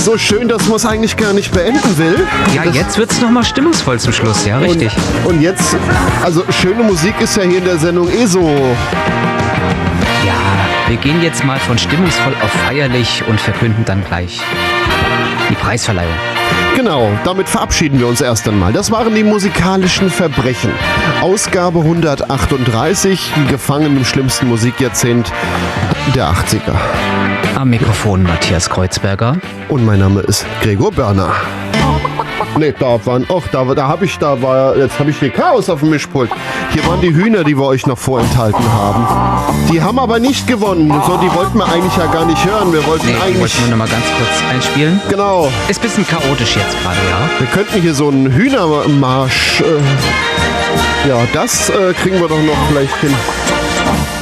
so schön, dass man es eigentlich gar nicht beenden will. Ja, jetzt wird es nochmal stimmungsvoll zum Schluss, ja, richtig. Und jetzt, also schöne Musik ist ja hier in der Sendung eh so. Ja, wir gehen jetzt mal von stimmungsvoll auf feierlich und verkünden dann gleich die Preisverleihung. Genau, damit verabschieden wir uns erst einmal. Das waren die musikalischen Verbrechen. Ausgabe 138, gefangen im schlimmsten Musikjahrzehnt der 80er. Am Mikrofon Matthias Kreuzberger. Und mein Name ist Gregor Börner. Ne, jetzt habe ich hier Chaos auf dem Mischpult. Hier waren die Hühner, die wir euch noch vorenthalten haben. Die haben aber nicht gewonnen. So, die wollten wir eigentlich ja gar nicht hören. Wir wollten Die eigentlich... wollten wir nochmal ganz kurz einspielen. Genau. Ist ein bisschen chaotisch jetzt gerade, ja. Wir könnten hier so einen Hühnermarsch... ja, das kriegen wir doch noch vielleicht hin.